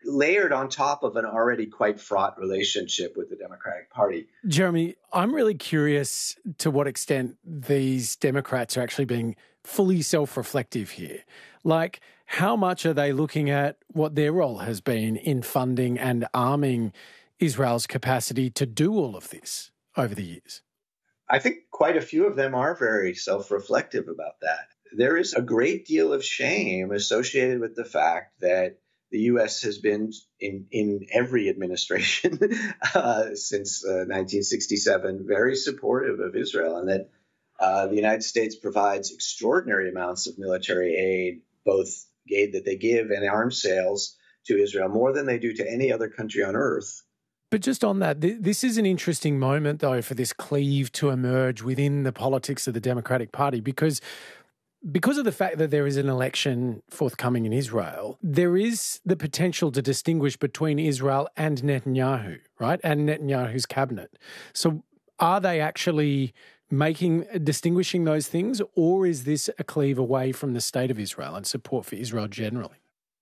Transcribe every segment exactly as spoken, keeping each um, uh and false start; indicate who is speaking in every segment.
Speaker 1: layered on top of an already quite fraught relationship with the Democratic Party.
Speaker 2: Jeremy, I'm really curious to what extent these Democrats are actually being fully self-reflective here. Like, how much are they looking at what their role has been in funding and arming Israel's capacity to do all of this over the years?
Speaker 1: I think quite a few of them are very self-reflective about that. There is a great deal of shame associated with the fact that the U S has been in, in every administration uh, since uh, nineteen sixty-seven very supportive of Israel, and that uh, the United States provides extraordinary amounts of military aid, both aid that they give and arms sales to Israel, more than they do to any other country on earth.
Speaker 2: But just on that, th- this is an interesting moment, though, for this cleave to emerge within the politics of the Democratic Party, because Because of the fact that there is an election forthcoming in Israel, there is the potential to distinguish between Israel and Netanyahu, right? And Netanyahu's cabinet. So are they actually making, distinguishing those things, or is this a cleave away from the state of Israel and support for Israel generally?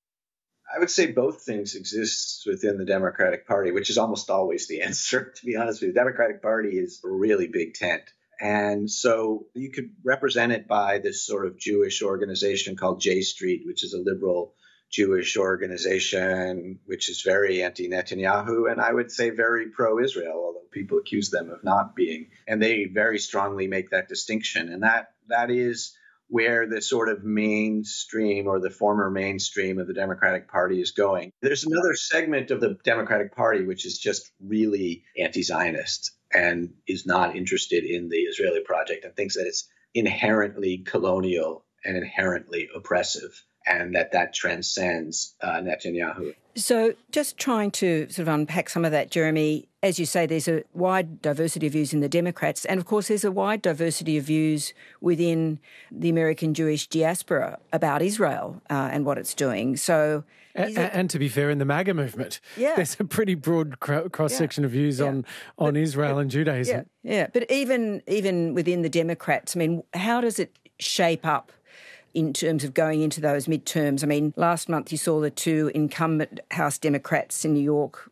Speaker 1: I would say both things exist within the Democratic Party, which is almost always the answer, to be honest with you. The Democratic Party is a really big tent. And so you could represent it by this sort of Jewish organization called J Street, which is a liberal Jewish organization, which is very anti-Netanyahu, and I would say very pro-Israel, although people accuse them of not being. And they very strongly make that distinction. And that that is where the sort of mainstream or the former mainstream of the Democratic Party is going. There's another segment of the Democratic Party which is just really anti-Zionist and is not interested in the Israeli project and thinks that it's inherently colonial and inherently oppressive, and that that transcends uh, Netanyahu.
Speaker 3: So just trying to sort of unpack some of that, Jeremy, as you say, there's a wide diversity of views in the Democrats, and of course there's a wide diversity of views within the American Jewish diaspora about Israel uh, and what it's doing. So,
Speaker 2: and, it... and to be fair, in the MAGA movement,
Speaker 3: yeah.
Speaker 2: there's a pretty broad cross-section yeah. of views yeah. on, on but, Israel but, and Judaism.
Speaker 3: Yeah, yeah, but even even within the Democrats, I mean, how does it shape up in terms of going into those midterms? I mean, last month you saw the two incumbent House Democrats in New York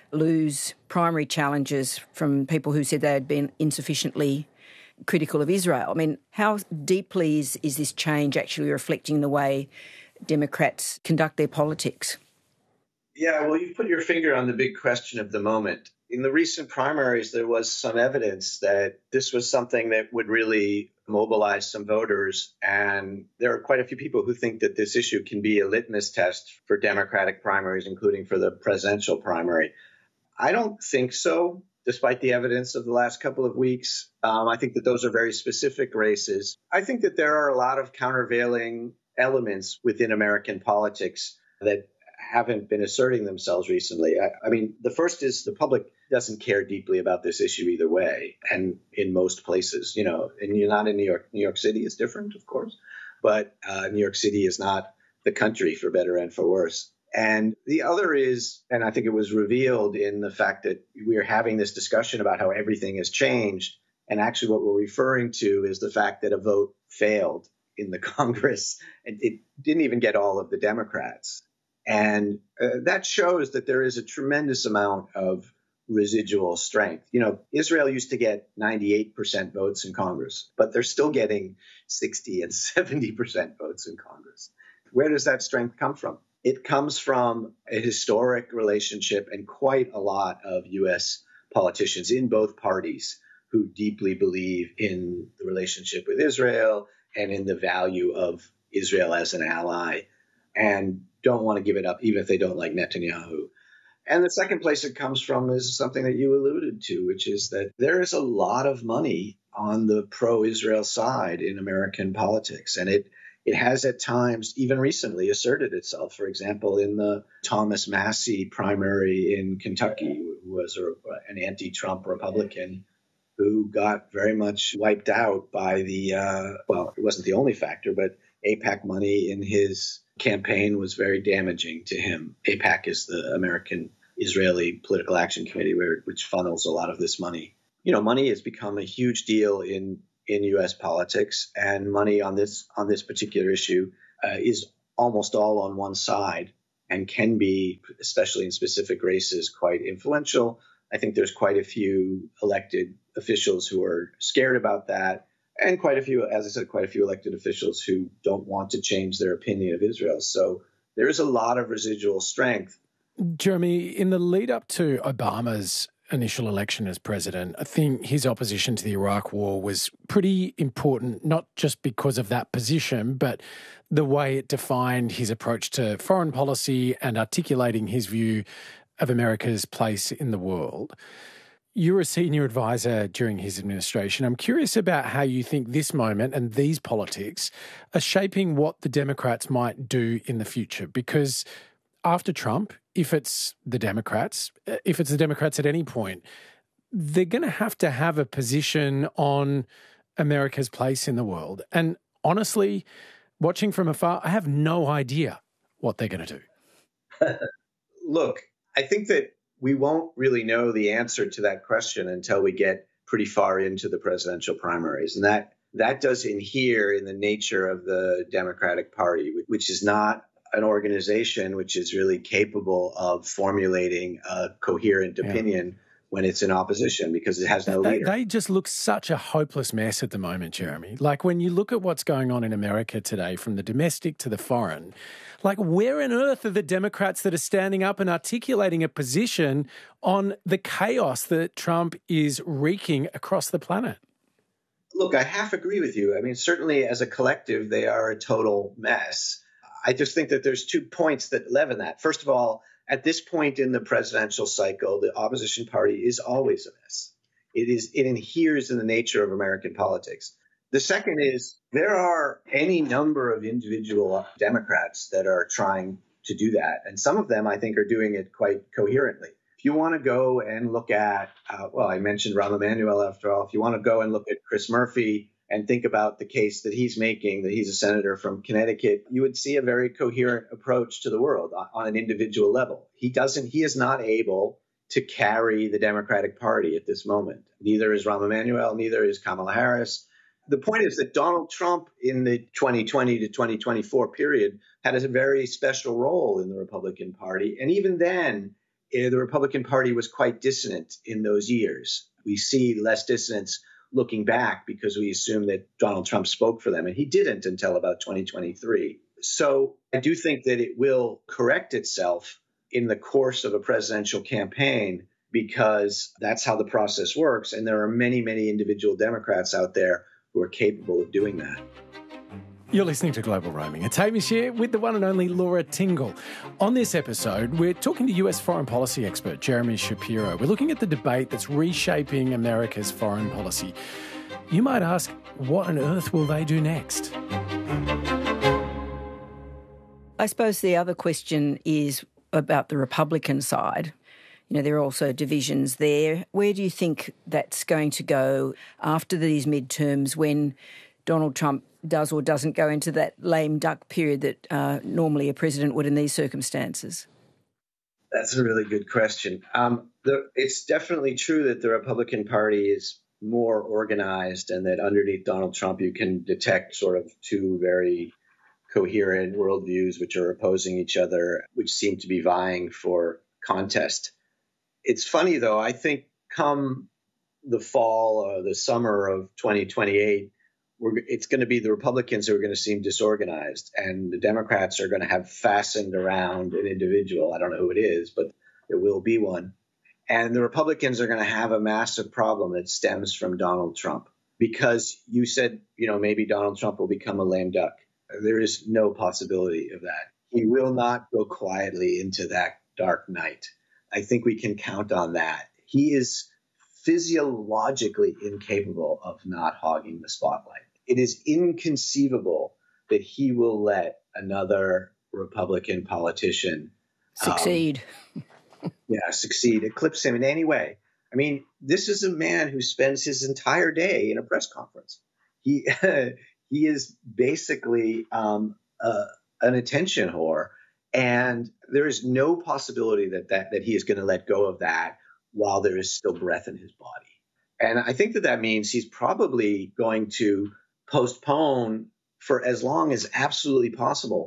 Speaker 3: lose primary challenges from people who said they had been insufficiently critical of Israel. I mean, how deeply is, is this change actually reflecting the way Democrats conduct their politics?
Speaker 1: Yeah, well, you've put your finger on the big question of the moment. In the recent primaries, there was some evidence that this was something that would really mobilize some voters. And there are quite a few people who think that this issue can be a litmus test for Democratic primaries, including for the presidential primary. I don't think so, despite the evidence of the last couple of weeks. Um, I think that those are very specific races. I think that there are a lot of countervailing elements within American politics that haven't been asserting themselves recently. I, I mean, the first is the public doesn't care deeply about this issue either way. And in most places, you know, and you're not in New York. New York City is different, of course, but uh, New York City is not the country, for better and for worse. And the other is, and I think it was revealed in the fact that we are having this discussion about how everything has changed. And actually what we're referring to is the fact that a vote failed in the Congress, and it didn't even get all of the Democrats. And uh, that shows that there is a tremendous amount of residual strength. You know, Israel used to get ninety-eight percent votes in Congress, but they're still getting sixty and seventy percent votes in Congress. Where does that strength come from? It comes from a historic relationship and quite a lot of U S politicians in both parties who deeply believe in the relationship with Israel and in the value of Israel as an ally, and don't want to give it up, even if they don't like Netanyahu. And the second place it comes from is something that you alluded to, which is that there is a lot of money on the pro-Israel side in American politics. And it it has at times, even recently, asserted itself. For example, in the Thomas Massie primary in Kentucky, who was a, an anti-Trump Republican who got very much wiped out by the, uh, well, it wasn't the only factor, but AIPAC money in his campaign was very damaging to him. AIPAC is the American Israeli Political Action Committee, where, which funnels a lot of this money. You know, money has become a huge deal in, in U S politics, and money on this on this particular issue uh, is almost all on one side. and can be, especially in specific races, quite influential. I think there's quite a few elected officials who are scared about that, and quite a few, as I said, quite a few elected officials who don't want to change their opinion of Israel. So there is a lot of residual strength.
Speaker 2: Jeremy, in the lead up to Obama's initial election as president, I think his opposition to the Iraq War was pretty important, not just because of that position, but the way it defined his approach to foreign policy and articulating his view of America's place in the world. You were a senior advisor during his administration. I'm curious about how you think this moment and these politics are shaping what the Democrats might do in the future, because after Trump, if it's the Democrats, if it's the Democrats at any point, they're going to have to have a position on America's place in the world. And honestly, watching from afar, I have no idea what they're going to do.
Speaker 1: Look, I think that we won't really know the answer to that question until we get pretty far into the presidential primaries. And that that does inhere in the nature of the Democratic Party, which is not an organization which is really capable of formulating a coherent opinion yeah. when it's in opposition, because it has no
Speaker 2: they,
Speaker 1: leader.
Speaker 2: They just look such a hopeless mess at the moment, Jeremy. Like when you look at what's going on in America today, from the domestic to the foreign, like where on earth are the Democrats that are standing up and articulating a position on the chaos that Trump is wreaking across the planet?
Speaker 1: Look, I half agree with you. I mean, certainly as a collective, they are a total mess. I just think that there's two points that leaven that. First of all, at this point in the presidential cycle, the opposition party is always a mess. It is, it adheres in the nature of American politics. The second is there are any number of individual Democrats that are trying to do that. And some of them, I think, are doing it quite coherently. If you want to go and look at, uh, well, I mentioned Rahm Emanuel after all. If you want to go and look at Chris Murphy and think about the case that he's making, that he's a senator from Connecticut, you would see a very coherent approach to the world on, on an individual level. He doesn't, he is not able to carry the Democratic Party at this moment. Neither is Rahm Emanuel, neither is Kamala Harris. The point is that Donald Trump in the twenty twenty to twenty twenty-four period had a very special role in the Republican Party. And even then, the Republican Party was quite dissonant in those years. We see less dissonance looking back because we assume that Donald Trump spoke for them, and he didn't until about twenty twenty-three. So I do think that it will correct itself in the course of a presidential campaign, because that's how the process works. And there are many, many individual Democrats out there who are capable of doing that.
Speaker 2: You're listening to Global Roaming. It's Hamish here with the one and only Laura Tingle. On this episode, we're talking to U S foreign policy expert Jeremy Shapiro. We're looking at the debate that's reshaping America's foreign policy. You might ask, what on earth will they do next?
Speaker 3: I suppose the other question is about the Republican side. You know, there are also divisions there. Where do you think that's going to go after these midterms, when Donald Trump does or doesn't go into that lame duck period that uh, normally a president would in these circumstances?
Speaker 1: That's a really good question. Um, the, it's definitely true that the Republican Party is more organized, and that underneath Donald Trump you can detect sort of two very coherent worldviews which are opposing each other, which seem to be vying for contest. It's funny, though. I think come the fall or the summer of twenty twenty-eight, We're, it's going to be the Republicans who are going to seem disorganized, and the Democrats are going to have fastened around an individual. I don't know who it is, but there will be one. And the Republicans are going to have a massive problem that stems from Donald Trump, because you said, you know, maybe Donald Trump will become a lame duck. There is no possibility of that. He will not go quietly into that dark night. I think we can count on that. He is physiologically incapable of not hogging the spotlight. It is inconceivable that he will let another Republican politician
Speaker 3: succeed.
Speaker 1: Um, yeah, succeed, eclipse him in any way. I mean, this is a man who spends his entire day in a press conference. He he is basically um, uh, an attention whore, and there is no possibility that that, that he is going to let go of that while there is still breath in his body. And I think that that means he's probably going to postpone for as long as absolutely possible,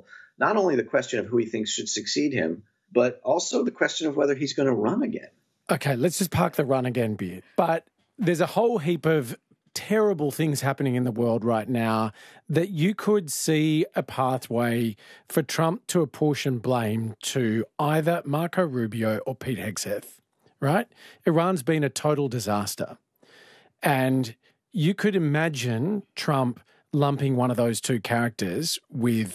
Speaker 1: not only the question of who he thinks should succeed him, but also the question of whether he's going to run again.
Speaker 2: Okay, let's just park the run again bit. But there's a whole heap of terrible things happening in the world right now that you could see a pathway for Trump to apportion blame to either Marco Rubio or Pete Hegseth, right? Iran's been a total disaster. And you could imagine Trump lumping one of those two characters with